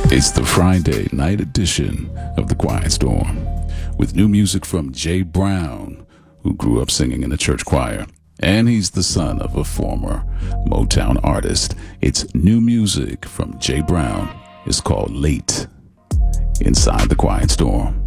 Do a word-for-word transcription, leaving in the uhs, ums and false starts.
It's the Friday night edition of The Quiet Storm, with new music from Jay Brown, who grew up singing in a church choir, and he's the son of a former Motown artist. It's new music from Jay Brown. It's called Late, inside The Quiet Storm.